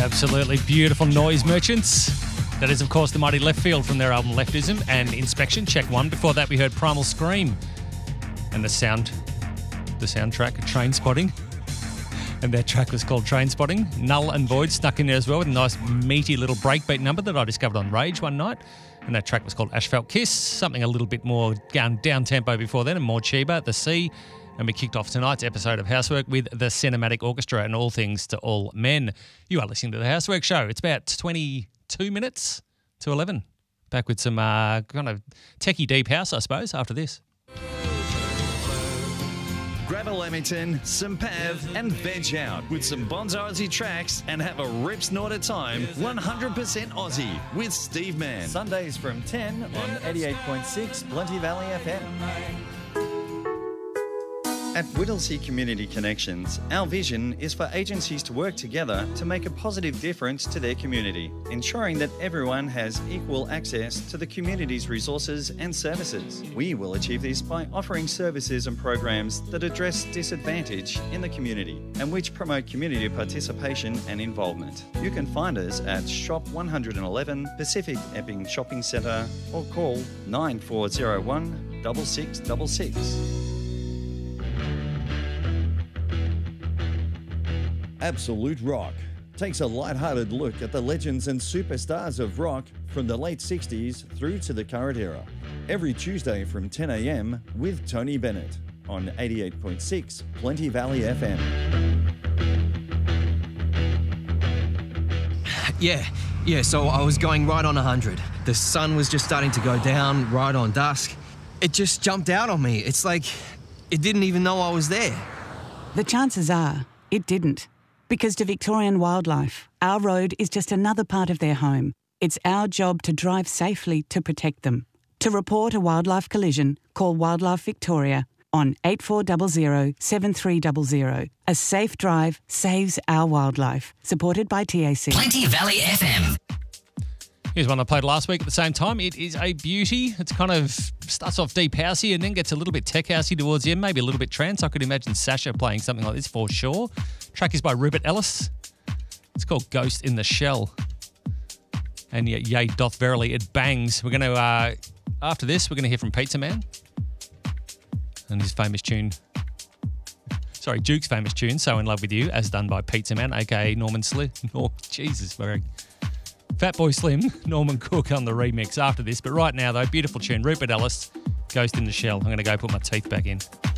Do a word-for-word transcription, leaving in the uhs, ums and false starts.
Absolutely beautiful Noise Merchants. That is, of course, the mighty Left Field from their album Leftism and Inspection, check one. Before that, we heard Primal Scream and the sound, the soundtrack, Trainspotting. And their track was called Trainspotting. Null and Void stuck in there as well with a nice meaty little breakbeat number that I discovered on Rage one night. And that track was called Asphalt Kiss, something a little bit more down, down tempo before then, and more Chiba, The Sea. And we kicked off tonight's episode of Housework with the Cinematic Orchestra and All Things to All Men. You are listening to the Housework Show. It's about twenty-two minutes to eleven. Back with some uh, kind of techie deep house, I suppose, after this. Grab a Lamington, some Pav, and veg out with some Bonzo Aussie tracks and have a rip snort at time. one hundred percent Aussie with Steve Mann. Sundays from ten on eighty-eight point six Plenty Valley F M. At Whittlesea Community Connections, our vision is for agencies to work together to make a positive difference to their community, ensuring that everyone has equal access to the community's resources and services. We will achieve this by offering services and programs that address disadvantage in the community and which promote community participation and involvement. You can find us at Shop one eleven Pacific Epping Shopping Centre or call nine four zero one, six six six six. Absolute Rock takes a light-hearted look at the legends and superstars of rock from the late sixties through to the current era. Every Tuesday from ten a.m. with Tony Bennett on eighty-eight point six Plenty Valley F M. Yeah, yeah, so I was going right on one hundred. The sun was just starting to go down right on dusk. It just jumped out on me. It's like it didn't even know I was there. The chances are it didn't. Because to Victorian wildlife, our road is just another part of their home. It's our job to drive safely to protect them. To report a wildlife collision, call Wildlife Victoria on eight four zero zero, seven three zero zero. A safe drive saves our wildlife. Supported by T A C. Plenty Valley F M. Here's one I played last week at the same time. It is a beauty. It's kind of starts off deep housey and then gets a little bit tech housey towards the end, maybe a little bit trance. I could imagine Sasha playing something like this for sure. Track is by Rupert Ellis. It's called Ghost in the Shell. And yeah, yay, doth verily, it bangs. We're going to, uh, after this, we're going to hear from Pizza Man and his famous tune. Sorry, Duke's famous tune, So In Love With You, as done by Pizza Man, a k a. Norman Slim. Oh, Jesus, very... Fatboy Slim, Norman Cook on the remix after this. But right now, though, beautiful tune. Rupert Ellis, Ghost in the Shell. I'm going to go put my teeth back in.